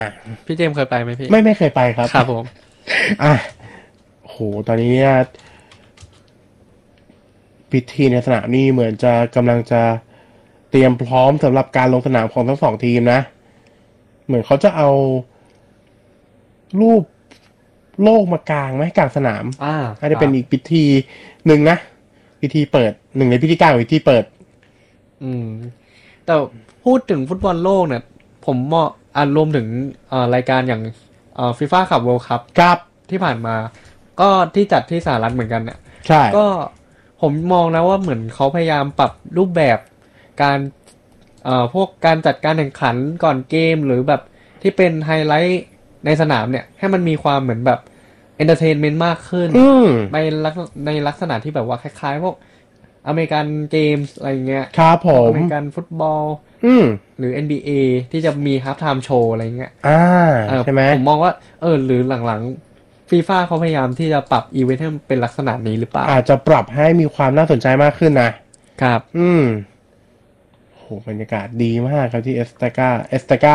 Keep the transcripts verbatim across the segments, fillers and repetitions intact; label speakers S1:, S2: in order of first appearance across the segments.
S1: พี่เจมส์เคยไปไหมพี่
S2: ไม่ไม่เคยไปครับ
S1: ครับผม
S2: อ่ะโหตอนนี้เนี่ยพิธีในสนามนี่เหมือนจะกำลังจะเตรียมพร้อมสำหรับการลงสนามของทั้งสองทีมนะเหมือนเขาจะเอารูปโลกมากางไหมกลางสนาม
S1: อ่า
S2: น่าจะเป็นอีกพิธีหนึ่งนะพิธีเปิดหนึ่งในพิธีการของพิธีเปิด
S1: อืมแต่พูดถึงฟุตบอลโลกเนี่ยผมมองอ่ารวมถึงเอ่อรายการอย่างเอ่อฟีฟ่าคัพเวิลด์คัพ
S2: ครับ
S1: ที่ผ่านมาก็ที่จัดที่สหรัฐเหมือนกันเนี่ย
S2: ใช่
S1: ก็ผมมองนะว่าเหมือนเขาพยายามปรับรูปแบบการเอ่อพวกการจัดการแข่งขันก่อนเกมหรือแบบที่เป็นไฮไลท์ในสนามเนี่ยให้มันมีความเหมือนแบบเอนเตอร์เทนเมนต์มากขึ้น
S2: อืม
S1: ในลักษในลักษณะที่แบบว่าคล้ายๆพวกอเมริกันเกมส์อะไรเงี้ย
S2: ครับผ
S1: พวกอ
S2: ม
S1: เมริกันฟุตบอล
S2: อืม
S1: หรือ เอ็น บี เอ ที่จะมีฮาล์ฟไทม์โชว์อะไรเงี้ย
S2: อ่า
S1: เออ
S2: ใช่ไหม
S1: ผมมองว่าเออหรือหลังๆฟีฟ่าเขาพยายามที่จะปรับอีเวนต์ให้มันเป็นลักษณะนี้หรือเปล่า
S2: อาจจะปรับให้มีความน่าสนใจมากขึ้นนะครับอืมโหบรรยากาศดีมากครับที่เอสตาก้าเอสตาก้า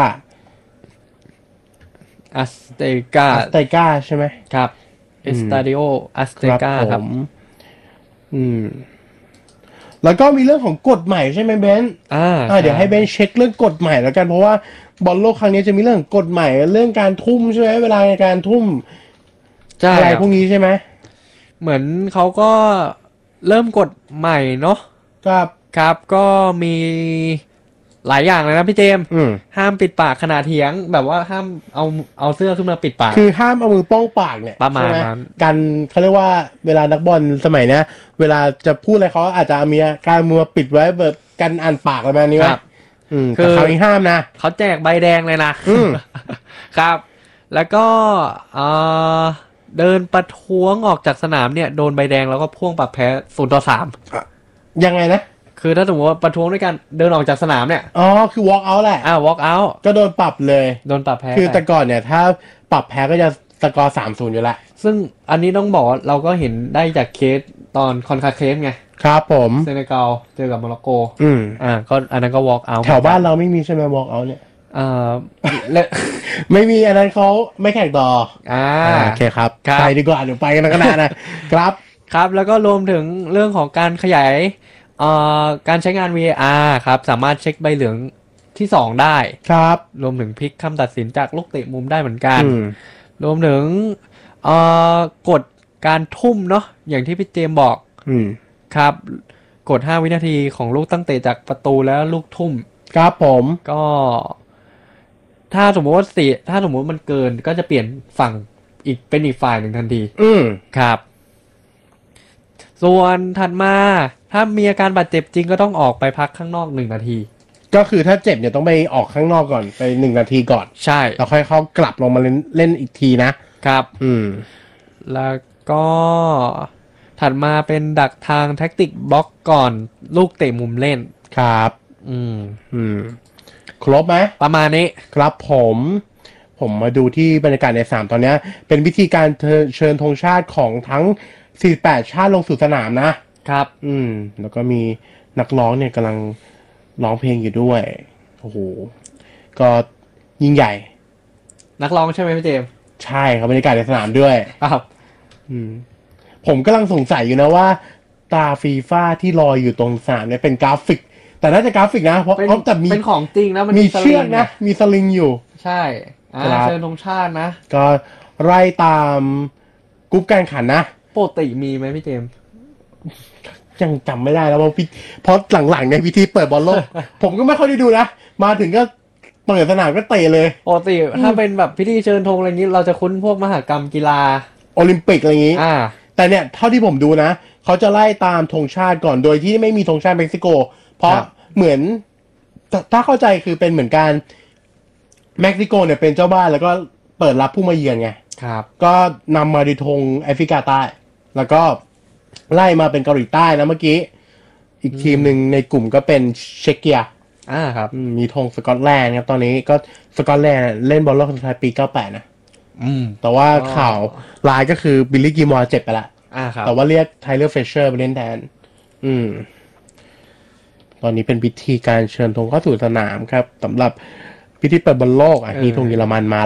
S1: อัสเตกา
S2: อัสตาก้าใช่ไหม
S1: ครับเอสตาดิโออัสเต
S2: ครับ
S1: กา
S2: ผ
S1: ครับ
S2: มอืมแล้วก็มีเรื่องของกฎใหม่ใช่ไหมเบนซ์
S1: อ่า
S2: อ่า
S1: ใช่
S2: เดี๋ยวให้เบนซ์เช็คเรื่องกฎใหม่แล้วกันเพราะว่าบอลโลกครั้งนี้จะมีเรื่องกฎใหม่เรื่องการทุ่มใช่ไหมเวลาในการทุ่ม
S1: ใช่
S2: อะไร
S1: ครับ
S2: พวกนี้ใช่ไหม
S1: เหมือนเขาก็เริ่มกฎใหม่เนาะ
S2: ครับ
S1: ครับก็มีหลายอย่างเลยนะพี่เจมส์
S2: อืม
S1: ห้ามปิดปากขณะเถียงแบบว่าห้ามเอาเอาเสื้อขึ้นมาปิดปาก
S2: คือห้ามเอามือป้องปากเนี่ย
S1: ประมา
S2: ใช่ไหม
S1: ณนั้น
S2: การเขาเรียกว่าเวลานักบอลสมัยเนี้ยเวลาจะพูดอะไรเขาอาจจะมีการมือปิดไว้แบบกันอ่านปากอะไรแบบนี้ไหม
S1: ครับ
S2: อืมแต่
S1: คือ
S2: คราวนี้ห้ามนะ
S1: เขาแจกใบแดงเลยนะ
S2: อืม
S1: ครับแล้วก็เอ่อเดินประท้วงออกจากสนามเนี่ยโดนใบแดงแล้วก็พ่วงปรับแพ้ศูนย์ต่อสาม
S2: ยังไงนะ
S1: คือถ้าสมมติว่าประท้วงด้วยการเดินออกจากสนามเนี่ย
S2: อ๋อคือ walk out แหละ
S1: อ่า walk out
S2: ก็โดนปรับเลย
S1: โดนปรับแพ้
S2: คือ
S1: ไป
S2: แต่ก่อนเนี่ยถ้าปรับแพ้ก็จะสกอร์สามศูนย์อยู่แล้ว
S1: ซึ่งอันนี้ต้องบอกว่าเราก็เห็นได้จากเคสตอนคอนคาเคฟไง
S2: ครับผม
S1: เซเนกัลเจอกับโมร็อกโก
S2: อืม
S1: อ่าก็อันนั้นก็ walk out
S2: แถวบ้านเราไม่มีใช่ไหม walk out เนี่ย
S1: อ่าและ
S2: ไม่มีอันนั้นเขาไม่แข่งต่อ
S1: อ่า
S2: อ่าโอเคครับ
S1: ครับ
S2: ไปดีกว่าเดี๋ยวไปกันทั้งคณะนะครับ
S1: ครับแล้วก็รวมถึงเรื่องของการขยายเอ่อการใช้งาน วี เอ อาร์ ครับสามารถเช็คใบเหลืองที่สองได้
S2: ครับ
S1: รวมถึงพลิกคำตัดสินจากลูกเตะมุมได้เหมือนกัน
S2: อืม
S1: รวมถึงเอ่อกฎการทุ่มเนาะอย่างที่พี่เจมส์บอก
S2: อืม
S1: ครับกดห้าวินาทีของลูกตั้งเตะจากประตูแล้วลูกทุ่ม
S2: ครับผม
S1: ก็ถ้าสมมติว่าสี่ถ้าสมมติมันเกินก็จะเปลี่ยนฝั่งอีกเป็นอีกฝ่ายหนึ่งทันที
S2: อืม
S1: ครับส่วนถัดมาถ้ามีอาการบาดเจ็บจริงก็ต้องออกไปพักข้างนอกหนึ่งนาที
S2: ก็คือถ้าเจ็บเนี่ยต้องไปออกข้างนอกก่อนไปหนึ่งนาทีก่อน
S1: ใช่
S2: แล้วค่อยเข้ากลับลงมาเล่นเล่นอีกทีนะครับอืม
S1: แล้วก็ถัดมาเป็นดักทางแท็กติกบล็อกก่อนลูกเตะมุมเล่น
S2: ครับ
S1: อืม
S2: อืมครบไหม
S1: ประมาณนี้
S2: ครับผมผมมาดูที่บรรยากาศในสนามตอนเนี้ยเป็นวิธีการเชิญธงชาติของทั้งสี่สิบแปดชาติลงสู่สนามนะครับอืมแล้วก็มีนักร้องเนี่ยกำลังร้องเพลงอยู่ด้วยโอ้โหก็ยิ่งใหญ่
S1: นักร้องใช่ไหมพี่เจมส์
S2: ใช่ครับบรรยากาศในสนามด้วย
S1: ครับ
S2: อืมผมกำลังสงสัยอยู่นะว่าตาฟีฟ่าที่ลอยอยู่ตรงสนามเนี่ยเป็นกราฟิกแต่น่าจะกราฟิกนะเพราะ
S1: เป็น
S2: แต่มี
S1: เป็นของจริงนะมัน
S2: มี
S1: มีส
S2: เชื
S1: ลิ
S2: อก
S1: ง
S2: นะมีสลิงอยู่
S1: ใช่อ่า
S2: ครับ
S1: เชิญธงชาตินะ
S2: ก็ไล่ตามกรุ๊ปการแข่งขันนะ
S1: ปกติมีไหมพี่เจมส์
S2: ยังจำไม่ได้แล้วว่าพี่เพราะหลังๆในพิธีเปิดบอลโลก ผมก็ไม่ค่อยได้ดูนะมาถึงก็เปิดสนามก็เตะเลย
S1: ปกติถ้าเป็นแบบพิธีเชิญธงอะไรอย่างนี้เราจะคุ้นพวกมหกรรมกีฬา
S2: โอลิมปิกอะไรอย่างนี้
S1: อ่า
S2: แต่เนี่ยเท่าที่ผมดูนะเขาจะไล่ตามธงชาติก่อนโดยที่ไม่มีธงชาติเม็กซิโกเพราะเหมือนถ้าเข้าใจคือเป็นเหมือนการเม็กซิโกเนี่ยเป็นเจ้าบ้านแล้วก็เปิดรับผู้มาเยือนไง
S1: ครับ
S2: ก็นำมาด้วยธงแอฟริกาใต้แล้วก็ไล่มาเป็นเกาหลีใต้นะเมื่อกี้อีกทีมหนึ่งในกลุ่มก็เป็นเชกเกีย
S1: อ่าครับ
S2: มีธงสกอตแลนด์ครับตอนนี้ก็สกอตแลนด์เล่นบอลโลกครั้งสุดท้ายปีเก้าสิบแปดนะ
S1: อืม
S2: แต่ว่าข่าวลายก็คือบิลลี่กิมอร์เจ็บไปละ
S1: อ่าครับ
S2: แต่ว่าเรียกไทเลอร์เฟเชอร์ไปเล่นแทนอืมตอนนี้เป็นพิธีการเชิญธงเข้าสู่สนามครับสำหรับพิธีเปิดบอลโลกอ่ะ
S1: เออ
S2: มีธงเยอรมันมา